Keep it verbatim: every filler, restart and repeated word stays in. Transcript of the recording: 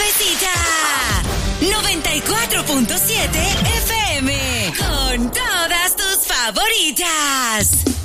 nuevecita. noventa y cuatro punto siete F M. Con todas tus favoritas.